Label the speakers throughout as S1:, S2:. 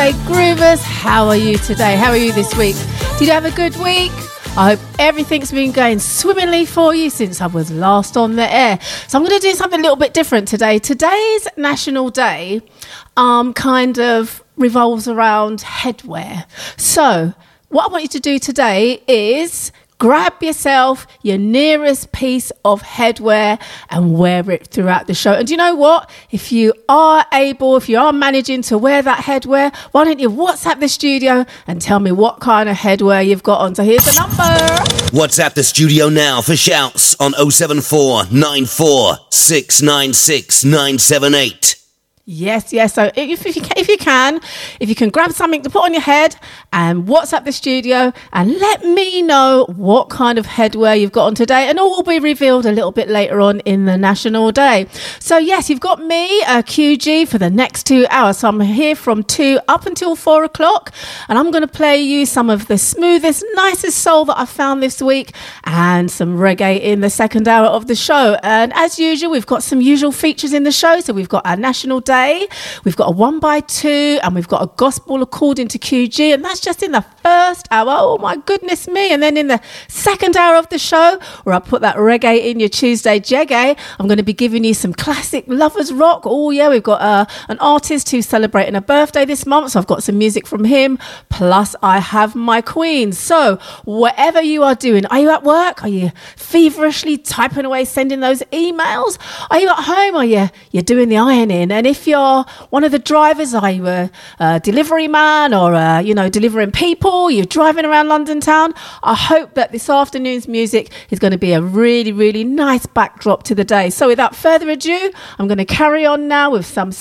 S1: Hey Groovers, how are you today? How are you this week? Did you have a good week? I hope everything's been going swimmingly for you since I was last on the air. So I'm going to do something a little bit different today. Today's National Day kind of revolves around headwear. So what I want you to do today is grab yourself your nearest piece of headwear and wear it throughout the show. And do you know what? If you are managing to wear that headwear, why don't you WhatsApp the studio and tell me what kind of headwear you've got on. So here's the number.
S2: WhatsApp the studio now for shouts on 074 94 696 978.
S1: Yes. So if you can grab something to put on your head and WhatsApp the studio and let me know what kind of headwear you've got on today, and all will be revealed a little bit later on in the National Day. So yes, you've got me, QG, for the next 2 hours. So I'm here from 2 up until 4 o'clock, and I'm going to play you some of the smoothest, nicest soul that I found this week and some reggae in the second hour of the show. And as usual, we've got some usual features in the show. So we've got our National Day, we've got a 1x2, and we've got a gospel according to QG, and that's just in the first hour. Oh my goodness me. And then in the second hour of the show, where I put that reggae in your Tuesday jeggae, I'm going to be giving you some classic lovers rock. Oh yeah, we've got an artist who's celebrating a birthday this month, so I've got some music from him, plus I have my queen. So whatever you are doing, are you at work? Are you feverishly typing away, sending those emails? Are you at home? Are you're doing the ironing? And if you're one of the drivers, are you a delivery man or delivering people? You're driving around London town. I hope that this afternoon's music is going to be a really, really nice backdrop to the day. So without further ado, I'm going to carry on now with some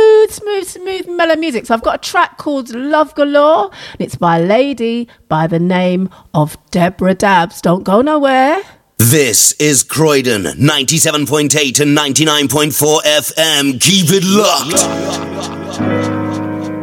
S1: smooth mellow music. So I've got a track called Love Galore, and it's by a lady by the name of Deborah Dabbs. Don't go nowhere.
S2: This is Croydon 97.8 and 99.4 FM. Keep it locked.